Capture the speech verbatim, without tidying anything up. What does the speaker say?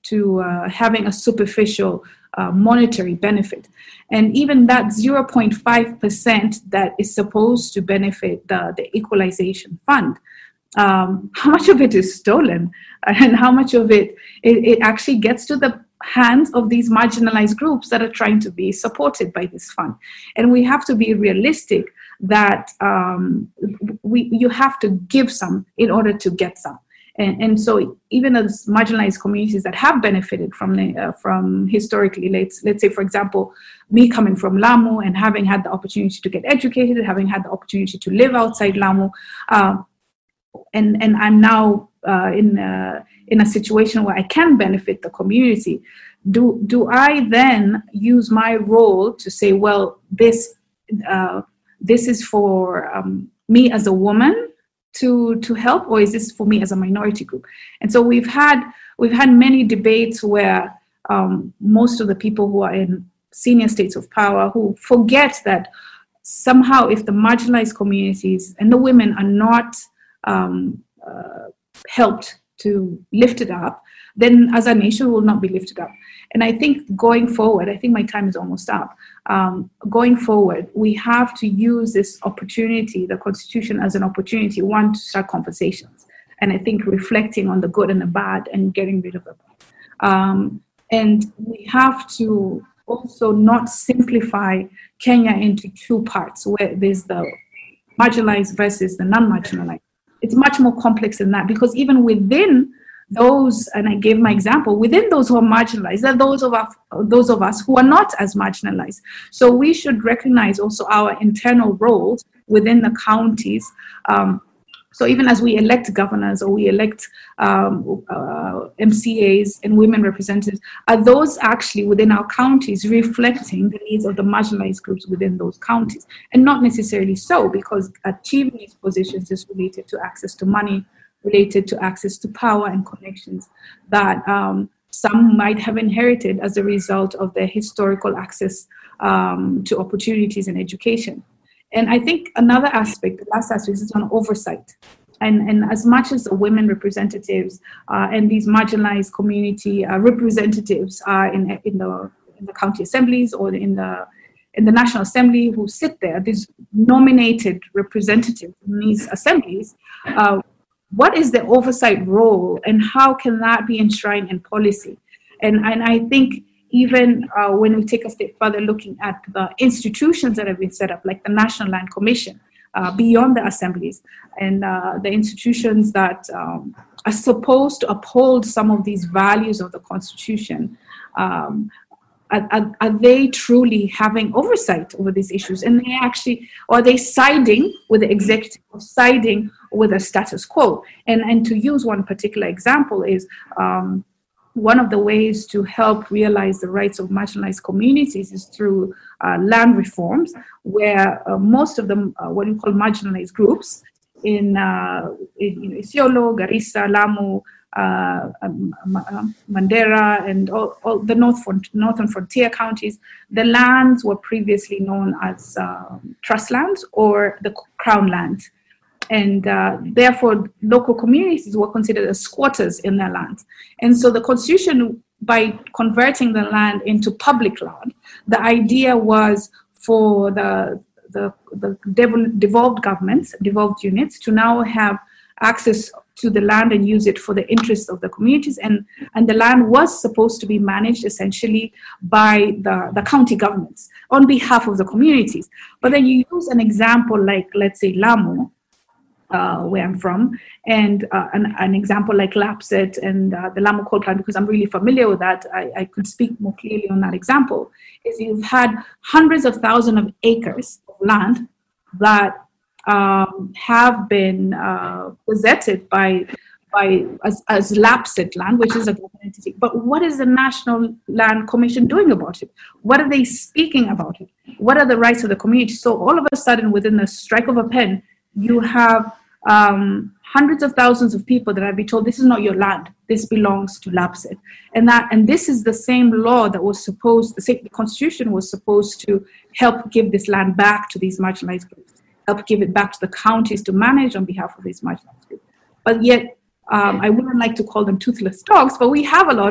to uh, having a superficial uh, monetary benefit. And even that zero point five percent that is supposed to benefit the, the equalization fund, um, how much of it is stolen, and how much of it, it, it actually gets to the hands of these marginalized groups that are trying to be supported by this fund. And we have to be realistic that um, we you have to give some in order to get some. And, and so even as marginalized communities that have benefited from the, uh, from historically, let's, let's say, for example, me coming from Lamu and having had the opportunity to get educated, having had the opportunity to live outside Lamu, uh, and, and I'm now uh, in, a, in a situation where I can benefit the community. Do, do I then use my role to say, well, this, uh, this is for um, me as a woman to to help, or is this for me as a minority group? And so we've had we've had many debates where um, most of the people who are in senior states of power who forget that somehow if the marginalized communities and the women are not um, uh, helped to lift it up, then as a nation we will not be lifted up. And I think going forward, I think my time is almost up. Um, going forward, we have to use this opportunity, the Constitution, as an opportunity, one, to start conversations. And I think reflecting on the good and the bad and getting rid of the bad. Um, and we have to also not simplify Kenya into two parts, where there's the marginalized versus the non-marginalized. It's much more complex than that, because even within those, and I gave my example, within those who are marginalized, there are those of us, those of us who are not as marginalized. So we should recognize also our internal roles within the counties. Um, so even as we elect governors or we elect um, uh, M C As and women representatives, are those actually within our counties reflecting the needs of the marginalized groups within those counties? And not necessarily so, because achieving these positions is related to access to money, related to access to power and connections that um, some might have inherited as a result of their historical access um, to opportunities in education. And I think another aspect, the last aspect, is on oversight. And, and as much as the women representatives uh, and these marginalized community uh, representatives are in, in, the, in the county assemblies or in the in the National Assembly who sit there, these nominated representatives in these assemblies, uh, what is the oversight role and how can that be enshrined in policy? And, and I think even uh, when we take a step further looking at the institutions that have been set up, like the National Land Commission, uh, beyond the assemblies, and uh, the institutions that um, are supposed to uphold some of these values of the Constitution, um, Are, are, are they truly having oversight over these issues? And they actually, or are they siding with the executive or siding with the status quo? And, and to use one particular example is um, one of the ways to help realize the rights of marginalized communities is through uh, land reforms, where uh, most of them, uh, what we call marginalized groups, in, uh, in you know, Isiolo, Garissa, Lamu, Uh, um, um, Mandera, and all, all the north front, northern frontier counties, the lands were previously known as um, trust lands or the crown lands. And uh, therefore, local communities were considered as squatters in their lands. And so the Constitution, by converting the land into public land, the idea was for the, the, the devolved governments, devolved units, to now have access to the land and use it for the interests of the communities. And, and the land was supposed to be managed essentially by the, the county governments on behalf of the communities. But then you use an example like, let's say, Lamu, uh, where I'm from, and uh, an, an example like Lapset and uh, the Lamu coal plant, because I'm really familiar with that, I, I could speak more clearly on that example, is you've had hundreds of thousands of acres of land that Um, have been uh, gazetted by by as, as Lapset land, which is a government entity. But what is the National Land Commission doing about it? What are they speaking about it? What are the rights of the community? So all of a sudden, within the strike of a pen, you have um, hundreds of thousands of people that have been told, this is not your land, this belongs to Lapset. And that, and this is the same law that was supposed, the, same, the Constitution was supposed to help give this land back to these marginalized groups, help give it back to the counties to manage on behalf of these marginalized groups. But yet, um, I wouldn't like to call them toothless dogs, but we have a lot